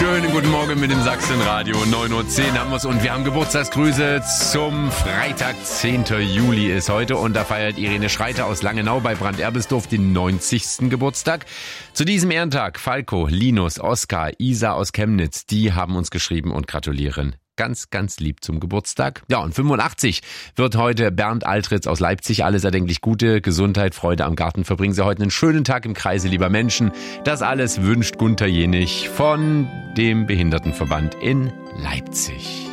Schönen guten Morgen mit dem Sachsenradio. 9:10 Uhr haben wir es und wir haben Geburtstagsgrüße zum Freitag, 10. Juli ist heute und da feiert Irene Schreiter aus Langenau bei Branderbisdorf den 90. Geburtstag. Zu diesem Ehrentag Falco, Linus, Oskar, Isa aus Chemnitz, die haben uns geschrieben und gratulieren. Ganz, ganz lieb zum Geburtstag. Ja, und 85 wird heute Bernd Altritz aus Leipzig. Alles erdenklich Gute, Gesundheit, Freude am Garten. Verbringen Sie heute einen schönen Tag im Kreise lieber Menschen. Das alles wünscht Gunther Jenich von dem Behindertenverband in Leipzig.